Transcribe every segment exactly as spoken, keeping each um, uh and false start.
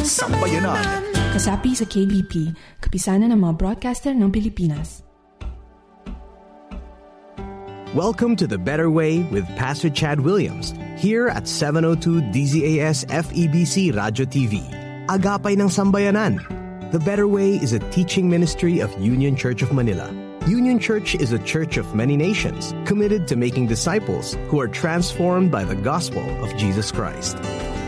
Sambayanan. Kasapi sa K B P, kapisanan ng mga broadcaster ng Pilipinas. Welcome to The Better Way with Pastor Chad Williams, here at seven oh two D Z A S F E B C Radio T V. Agapay ng Sambayanan. The Better Way is a teaching ministry of Union Church of Manila. Union Church is a church of many nations, committed to making disciples who are transformed by the gospel of Jesus Christ.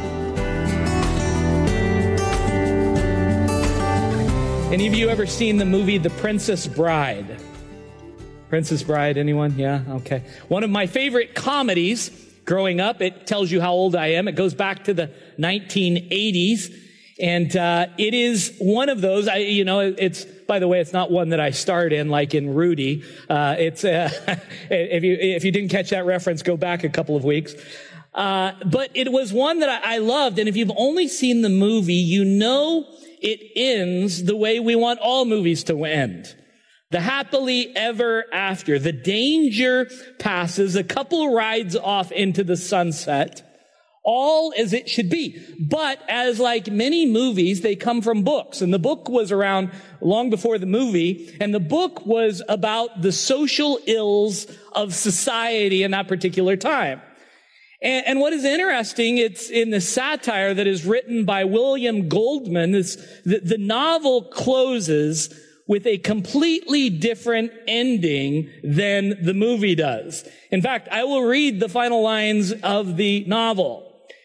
Any of you ever seen the movie The Princess Bride? Princess Bride, anyone? Yeah, okay. One of my favorite comedies growing up. It tells you how old I am. It goes back to the nineteen eighties. And uh it is one of those, I, you know, it's, by the way, it's not one that I starred in like in Rudy. Uh It's, uh, if you if you didn't catch that reference, go back a couple of weeks. Uh But it was one that I, I loved. And if you've only seen the movie, you know it ends the way we want all movies to end. The happily ever after. The danger passes. A couple rides off into the sunset. All as it should be. But as like many movies, they come from books. And the book was around long before the movie. And the book was about the social ills of society in that particular time. And, and what is interesting, it's in the satire that is written by William Goldman. It's, the, the novel closes with a completely different ending than the movie does. In fact, I will read the final lines of the novel.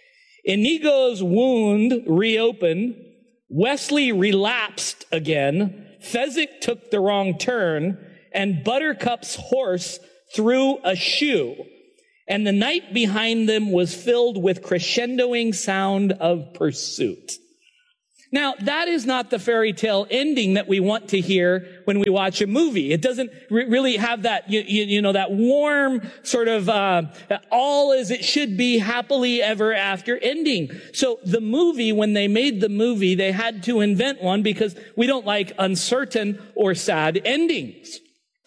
Inigo's wound reopened. Wesley relapsed again. Fezzik took the wrong turn. And Buttercup's horse threw a shoe. And the night behind them was filled with crescendoing sound of pursuit. Now, that is not the fairy tale ending that we want to hear when we watch a movie. It doesn't re- really have that, you, you, you know, that warm sort of, uh, all as it should be, happily ever after ending. So the movie, when they made the movie, they had to invent one because we don't like uncertain or sad endings.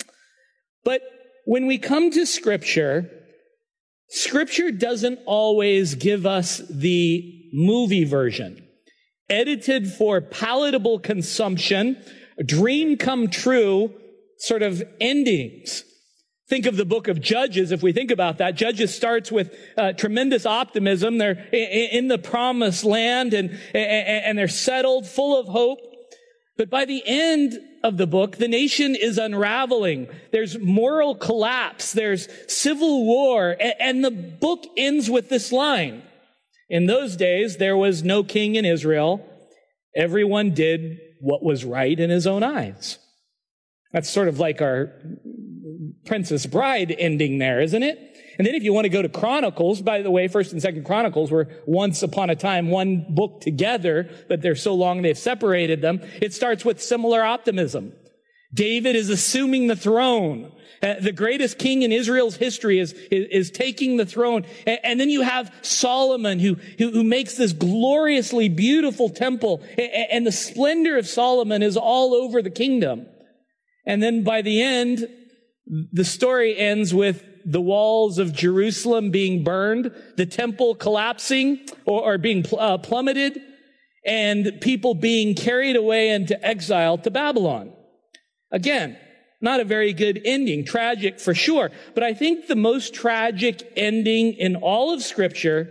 But when we come to Scripture, Scripture doesn't always give us the movie version. Edited for palatable consumption, dream come true sort of endings. Think of the book of Judges, if we think about that. Judges starts with uh, tremendous optimism. They're in the promised land and, and they're settled, full of hope. But by the end of the book, the nation is unraveling. There's moral collapse. There's civil war. And the book ends with this line. In those days, there was no king in Israel. Everyone did what was right in his own eyes. That's sort of like our Princess Bride ending there, isn't it? And then if you want to go to Chronicles, by the way, First and Second Chronicles were once upon a time one book together, but they're so long they've separated them. It starts with similar optimism. David is assuming the throne. Uh, the greatest king in Israel's history is, is, is taking the throne. And, and then you have Solomon who, who, who makes this gloriously beautiful temple. And, and the splendor of Solomon is all over the kingdom. And then by the end, the story ends with the walls of Jerusalem being burned, the temple collapsing or, or being pl- uh, plummeted, and people being carried away into exile to Babylon. Again, not a very good ending. Tragic for sure. But I think the most tragic ending in all of Scripture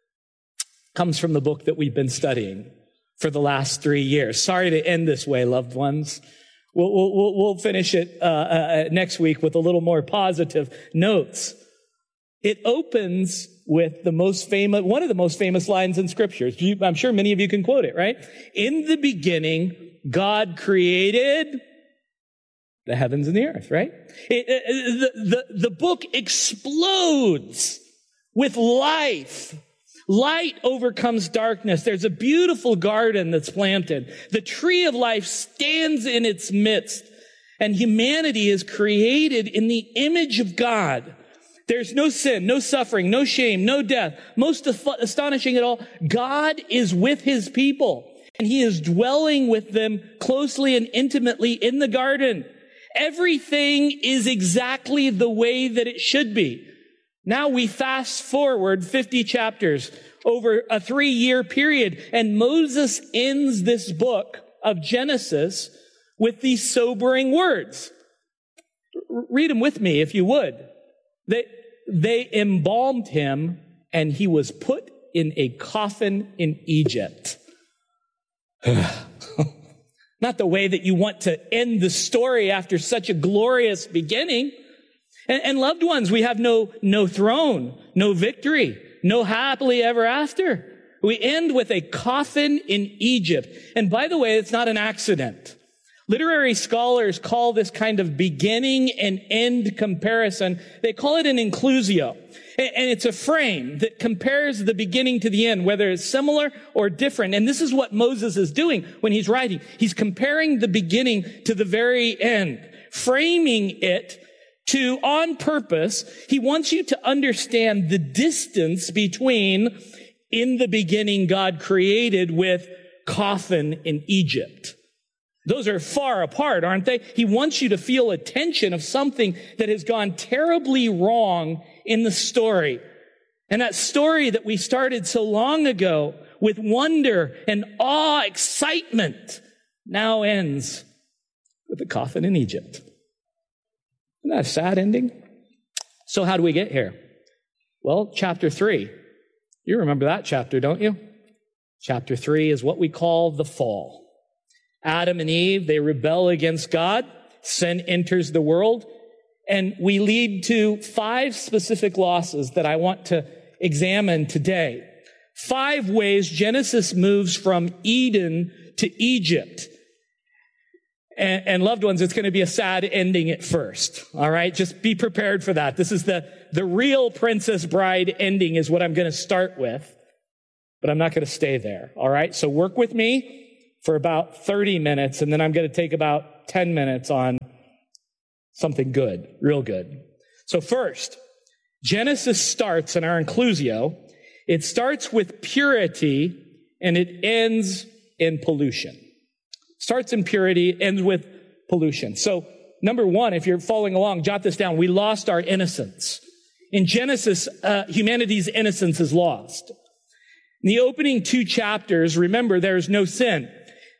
comes from the book that we've been studying for the last three years. Sorry to end this way, loved ones. We'll, we'll, we'll finish it uh, uh, next week with a little more positive notes. It opens with the most famous, one of the most famous lines in Scripture. I'm sure many of you can quote it, right? In the beginning, God created the heavens and the earth, right? It, it, the, the, the book explodes with life. Light overcomes darkness. There's a beautiful garden that's planted. The tree of life stands in its midst, and humanity is created in the image of God. There's no sin, no suffering, no shame, no death. Most astonishing at all, God is with his people, and he is dwelling with them closely and intimately in the garden. Everything is exactly the way that it should be. Now we fast forward fifty chapters. over a three-year period. And Moses ends this book of Genesis with these sobering words. Read them with me, if you would. They, they embalmed him, and he was put in a coffin in Egypt. Not the way that you want to end the story after such a glorious beginning. And, and loved ones, we have no, no throne, no victory, no happily ever after. We end with a coffin in Egypt. And by the way, it's not an accident. Literary scholars call this kind of beginning and end comparison, they call it an inclusio. And it's a frame that compares the beginning to the end, whether it's similar or different. And this is what Moses is doing when he's writing. He's comparing the beginning to the very end, framing it to, on purpose, he wants you to understand the distance between in the beginning God created with coffin in Egypt. Those are far apart, aren't they? He wants you to feel a tension of something that has gone terribly wrong in the story. And that story that we started so long ago with wonder and awe, excitement, now ends with a coffin in Egypt. Isn't that a sad ending? So how do we get here? Well, chapter three. You remember that chapter, don't you? Chapter three is what we call the fall. Adam and Eve, they rebel against God. Sin enters the world. And we lead to five specific losses that I want to examine today. Five ways Genesis moves from Eden to Egypt. And, and loved ones, it's going to be a sad ending at first. All right? Just be prepared for that. This is the, the real Princess Bride ending is what I'm going to start with. But I'm not going to stay there. All right? So work with me for about thirty minutes, and then I'm going to take about ten minutes on something good, real good. So first, Genesis starts in our inclusio. It starts with purity, and it ends in pollution. Starts in purity, ends with pollution. So number one, if you're following along, jot this down. We lost our innocence. In Genesis, uh, humanity's innocence is lost. In the opening two chapters, remember, there is no sin.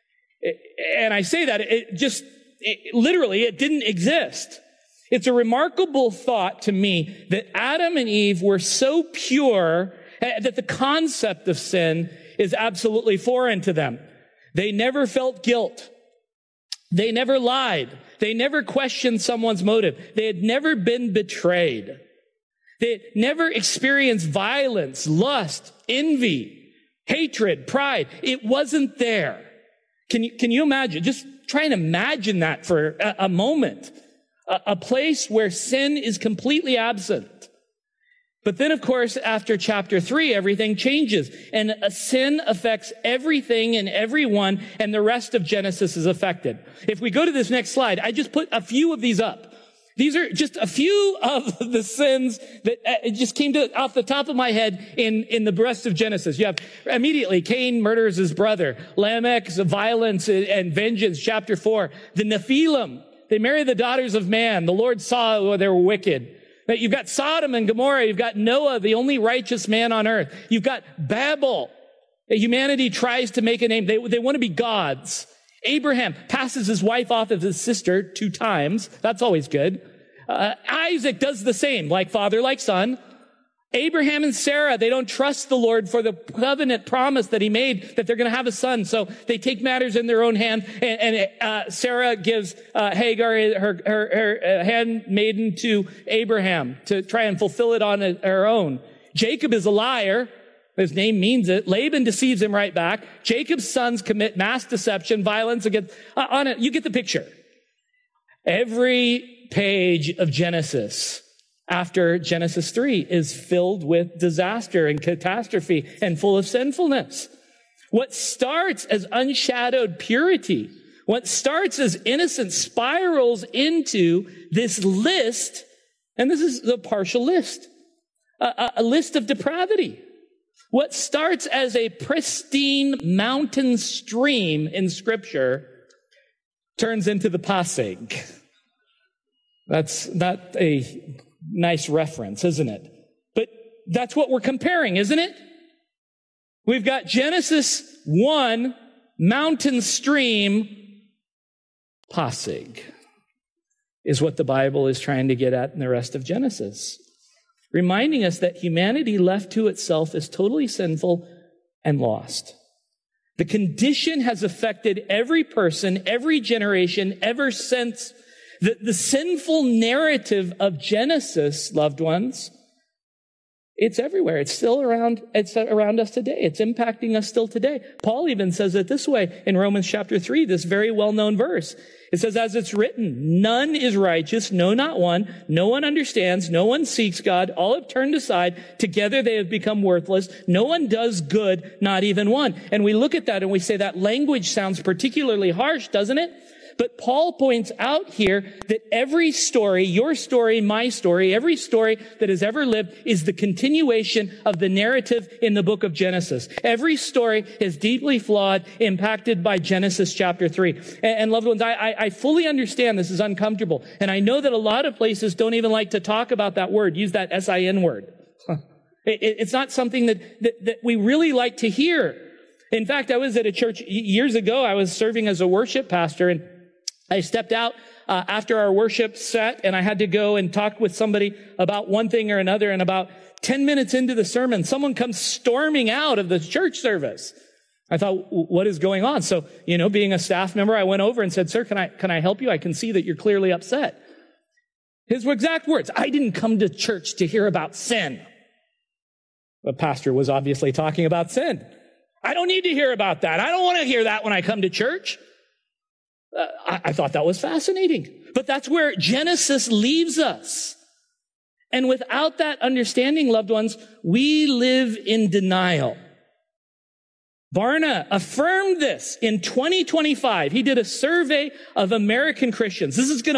And I say that it just it, literally it didn't exist. It's a remarkable thought to me that Adam and Eve were so pure that the concept of sin is absolutely foreign to them. They never felt guilt. They never lied. They never questioned someone's motive. They had never been betrayed. They had never experienced violence, lust, envy, hatred, pride. It wasn't there. Can you, can you imagine? Just try and imagine that for a, a moment. A, a place where sin is completely absent. But then, of course, after chapter three, everything changes. And a sin affects everything and everyone, and the rest of Genesis is affected. If we go to this next slide, I just put a few of these up. These are just a few of the sins that uh, just came to off the top of my head in, in the rest of Genesis. You have immediately Cain murders his brother. Lamech's violence and vengeance, chapter four. The Nephilim, they marry the daughters of man. The Lord saw they were wicked. You've got Sodom and Gomorrah. You've got Noah, the only righteous man on earth. You've got Babel. Humanity tries to make a name. They, they want to be gods. Abraham passes his wife off as his sister two times. That's always good. Uh, Isaac does the same, like father, like son. Abraham and Sarah, they don't trust the Lord for the covenant promise that he made that they're going to have a son. So they take matters in their own hand. And, and uh, Sarah gives uh, Hagar, her, her, her handmaiden, to Abraham to try and fulfill it on her own. Jacob is a liar. His name means it. Laban deceives him right back. Jacob's sons commit mass deception, violence against, uh, on it. You get the picture. Every page of Genesis after Genesis three is filled with disaster and catastrophe and full of sinfulness. What starts as unshadowed purity, what starts as innocence spirals into this list, and this is the partial list, a, a list of depravity. What starts as a pristine mountain stream in Scripture turns into the Pasig. That's not a nice reference, isn't it? But that's what we're comparing, isn't it? We've got Genesis one, mountain stream, Pasig, is what the Bible is trying to get at in the rest of Genesis. Reminding us that humanity left to itself is totally sinful and lost. The condition has affected every person, every generation, ever since. The, the sinful narrative of Genesis, loved ones, it's everywhere. It's still around, it's around us today. It's impacting us still today. Paul even says it this way in Romans chapter three, this very well-known verse. It says, as it's written, none is righteous, no, not one. No one understands. No one seeks God. All have turned aside. Together they have become worthless. No one does good, not even one. And we look at that and we say that language sounds particularly harsh, doesn't it? But Paul points out here that every story, your story, my story, every story that has ever lived is the continuation of the narrative in the book of Genesis. Every story is deeply flawed, impacted by Genesis chapter three. And, and loved ones, I, I, I fully understand this is uncomfortable. And I know that a lot of places don't even like to talk about that word, use that S I N word. It, it's not something that, that, that we really like to hear. In fact, I was at a church years ago. I was serving as a worship pastor, and I stepped out uh, after our worship set, and I had to go and talk with somebody about one thing or another. And about ten minutes into the sermon, someone comes storming out of the church service. I thought, what is going on? So, you know, being a staff member, I went over and said, sir, can I, can I help you? I can see that you're clearly upset. His exact words, I didn't come to church to hear about sin. The pastor was obviously talking about sin. I don't need to hear about that. I don't want to hear that when I come to church. Uh, I, I thought that was fascinating. But that's where Genesis leaves us. And without that understanding, loved ones, we live in denial. Barna affirmed this in twenty twenty-five. He did a survey of American Christians. This is going to